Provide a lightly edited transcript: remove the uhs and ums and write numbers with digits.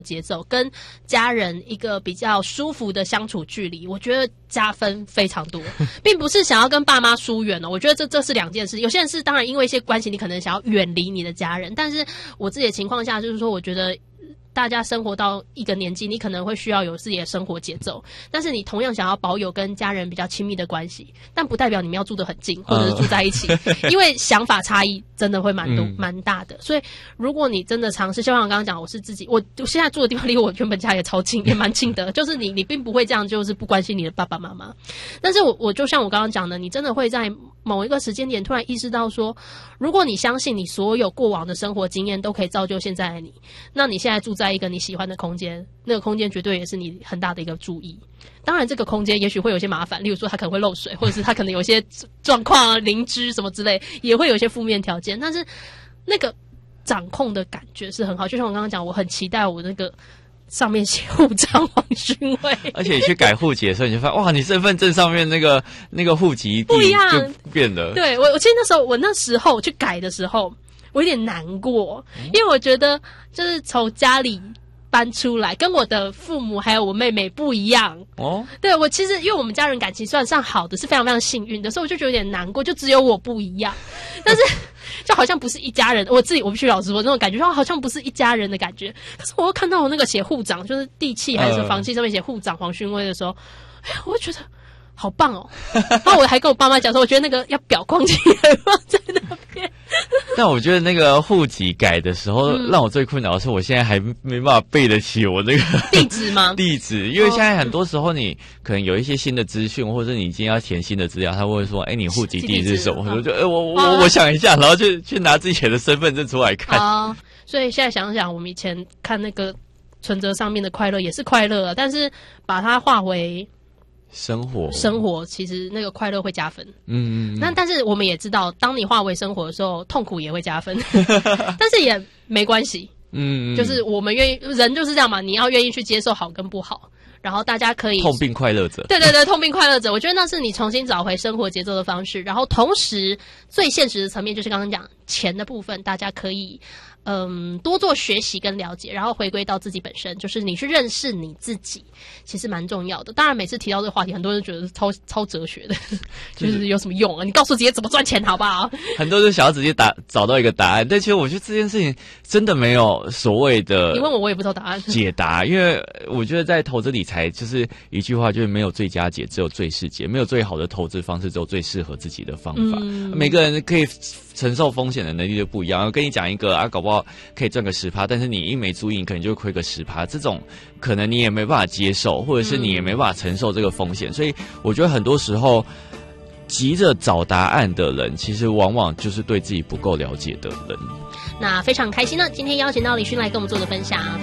节奏，跟家人一个比较舒服的相处距离，我觉得加分非常多，并不是想要跟爸妈疏远哦。我觉得这是两件事。有些人是当然因为一些关系，你可能想要远离你的家人，但是我自己的情况下，就是说，我觉得大家生活到一个年纪，你可能会需要有自己的生活节奏，但是你同样想要保有跟家人比较亲密的关系，但不代表你们要住得很近，或者是住在一起，因为想法差异真的会蛮大的。所以如果你真的尝试，就像我刚刚讲，我现在住的地方离我原本家也超近，也蛮近的，就是你并不会这样，就是不关心你的爸爸妈妈。但是我就像我刚刚讲的，你真的会在某一个时间点突然意识到说，如果你相信你所有过往的生活经验都可以造就现在的你，那你现在住在一个你喜欢的空间，那个空间绝对也是你很大的一个注意。当然这个空间也许会有些麻烦，例如说它可能会漏水，或者是它可能有些状况邻居什么之类，也会有一些负面条件，但是那个掌控的感觉是很好。就像我刚刚讲，我很期待我那个上面写户长黄勋卫，而且你去改户籍的时候，你就发现哇，你身份证上面那个户籍地不一样， 就变了。 对，我记得我那时候去改的时候，我有点难过，因为我觉得就是从家里搬出来，跟我的父母还有我妹妹不一样哦。对，我其实因为我们家人感情算上好的，是非常非常幸运的，所以我就觉得有点难过，就只有我不一样，但是就好像不是一家人。我必须老实说，那种感觉就好像不是一家人的感觉。可是我又看到我那个写户长，就是地契还是房契上面写户长黄勋威的时候，我就觉得好棒哦。然后我还跟我爸妈讲说，我觉得那个要裱框起来放在那边。 但我觉得那个户籍改的时候，让我最困扰的是，我现在还没办法背得起我那个地址吗？ 地址，因为现在很多时候你可能有一些新的资讯，或者你今天要填新的资料，他会说：“你户籍地是什么？”我就我想一下，然后去拿自己的身份证出来看。 所以现在想想，我们以前看那个存折上面的快乐也是快乐，但是把它化为生活其实那个快乐会加分。但是我们也知道，当你化为生活的时候，痛苦也会加分。但是也没关系。就是我们愿意，人就是这样嘛，你要愿意去接受好跟不好，然后大家可以痛并快乐着。 对，痛并快乐着。我觉得那是你重新找回生活节奏的方式。然后同时最现实的层面就是刚刚讲钱的部分，大家可以多做学习跟了解，然后回归到自己本身，就是你去认识你自己，其实蛮重要的。当然每次提到这个话题，很多人觉得是超哲学的，就是有什么用啊？你告诉自己怎么赚钱好不好？ 很多人想要直接找到一个答案，但其实我觉得这件事情真的没有所谓的。 你问我也不知道答案解答，因为我觉得在投资理财就是一句话，就是没有最佳解，只有最适解，没有最好的投资方式，只有最适合自己的方法。每个人可以承受风险的能力就不一样。我跟你讲一个搞不好可以赚个10%，但是你一没注意，你可能就会亏个10%，这种可能你也没办法接受，或者是你也没办法承受这个风险。所以我觉得很多时候急着找答案的人，其实往往就是对自己不够了解的人。 那非常开心呢，今天邀请到李勋来跟我们做的分享。